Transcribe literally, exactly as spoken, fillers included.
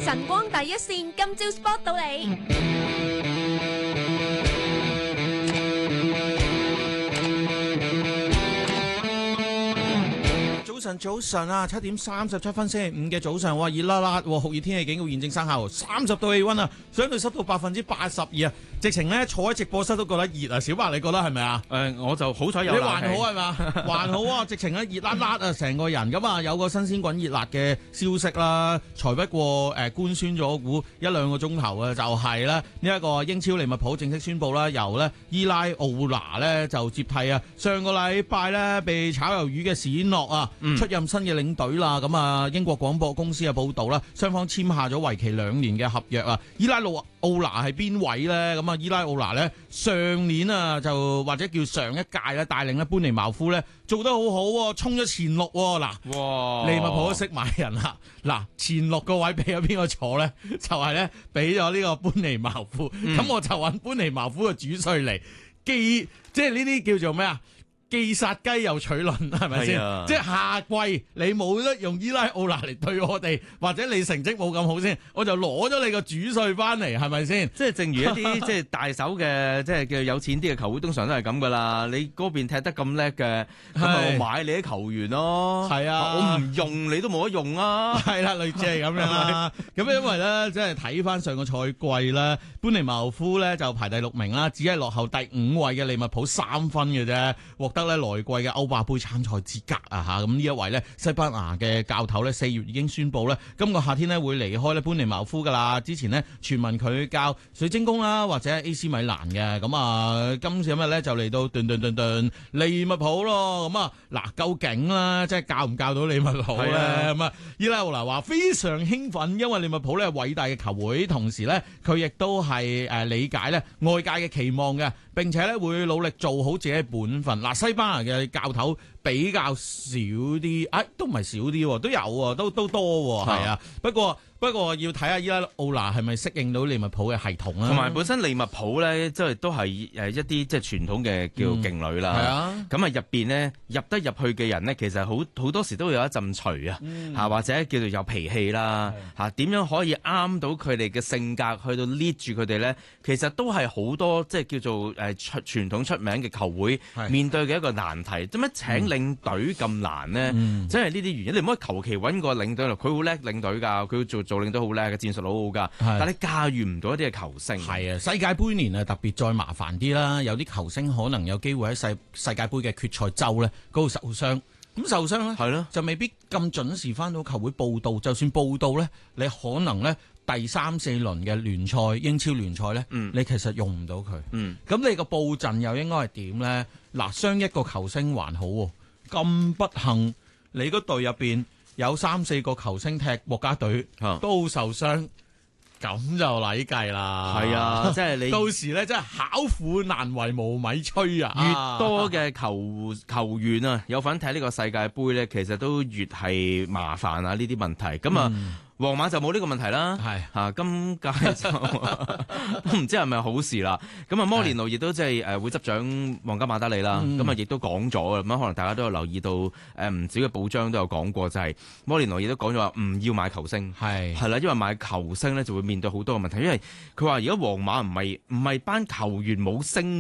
晨光第一線，今朝 spot 到你。 早晨，早晨啊！七點三十七分，星期五嘅早上，哇，熱辣辣，酷熱天氣警告現正生效，三十度氣溫啊，相對濕度百分之八十二啊，直情咧坐喺直播室都覺得熱啊！小白你覺得係咪啊？ 誒、呃，我就好彩有你冷氣， 還好係嘛？還好啊！直情咧熱辣辣啊，成個人咁啊，有個新鮮滾熱辣嘅消息啦，才不過誒、呃、官宣咗估一兩個鐘頭啊，就係咧呢一個英超利物浦正式宣布啦，由咧伊拉奧拿咧就接替啊，上個禮拜咧被炒魷魚嘅史諾啊。 嗯、 出任新嘅領隊啦，咁啊英國廣播公司嘅報道啦，雙方簽下咗為期兩年嘅合約啊。伊拉奧奧拿係邊位呢？咁啊伊拉奧拿呢，上年啊就或者叫上一屆咧帶領咧班尼茅夫呢做得好好，衝咗前六嗱。 哇！ 利物浦都識買人啦，嗱前六個位俾咗邊個坐呢？就係咧俾咗呢個班尼茅夫，咁、嗯、我就揾班尼茅夫嘅主帥嚟，既即係呢啲叫做咩啊？既殺雞又取卵，係咪先？即係下季你冇得用伊拉奧拿嚟對我哋，或者你成績冇咁好先，我就攞咗你個主帥翻嚟，係咪先？ 即係正如一啲即係大手嘅，即係叫有錢啲嘅球會，通常都係咁噶啦。你嗰邊踢得咁叻嘅，咁我買你啲球員咯。係啊，我唔用你都冇得用啊。係啦，類似係咁樣啦。咁因為咧，即係睇翻上個賽季咧，班尼茅夫咧就排第六名啦，只係落後第五位嘅利物浦三分嘅啫，獲得咧來季嘅歐霸杯參賽資格啊吓，咁呢一位咧西班牙嘅教頭咧四月已經宣布咧，今個夏天咧會離開咧班尼茅夫噶啦。之前咧傳聞佢教水晶宮啦或者 A C 米蘭嘅，咁啊今次今日咧就嚟到頓頓頓頓利物浦咯。咁啊嗱，究竟啦，即係教唔教到利物浦咧？咁啊伊拉奧拿話非常興奮，因為利物浦咧係偉大嘅球會，同時咧佢亦都係誒理解咧外界嘅期望嘅，並且咧會努力做好自己嘅本分。嗱，西班牙嘅教頭比較少啲，哎，都唔係少啲，都有，都都多，係啊。不過不過要睇下伊拉奧拿係咪適應到利物浦嘅系統啦。同埋本身利物浦咧，即係都係誒一啲即係傳統嘅叫勁旅啦。係、嗯、啊。咁啊入邊咧入得入去嘅人咧，其實好好多時都會有一陣除啊，吓或者叫做有脾氣啦，吓點樣可以啱到佢哋嘅性格，去到 lead 住佢哋咧，其實都係好多即係叫做誒傳統出名嘅球會面對嘅一個難題。點解請領隊咁難呢？嗯、即係呢啲原因，你唔可以求其揾個領隊嚟，佢好叻領隊噶，佢做做領隊好叻嘅，戰術好好噶，但係你駕馭唔到一啲嘅球星。係啊，世界盃年啊特別再麻煩啲啦，有啲球星可能有機會喺世世界盃嘅決賽周咧嗰度受傷，咁受傷咧係咯，就未必咁準時翻到球會報到，就算報到咧，你可能咧第三四輪嘅聯賽英超聯賽咧，嗯、你其實用唔到佢。咁、嗯、你個佈陣又應該係點咧？嗱，傷一個球星還好喎，咁不幸你嗰隊入邊有三四個球星踢國家隊、啊、都受傷，咁就禮計啦。係啊，即係你到時咧，真係巧婦難為無米炊啊！越多嘅球球員啊，有份睇呢個世界盃咧，其實都越係麻煩啊！呢啲問題咁啊。嗯皇馬就冇呢個問題啦，係吓、啊、今屆就都唔知係咪好事啦。咁啊，摩連奴亦都即係誒會執掌皇家馬德里啦。咁啊，亦都講咗咁樣，可能大家都有留意到誒唔少嘅報章都有講過，就係、是、摩連奴亦都講咗話唔要買球星，係係啦，因為買球星咧就會面對好多嘅問題，因為佢話而家皇馬唔係唔係班球員冇升。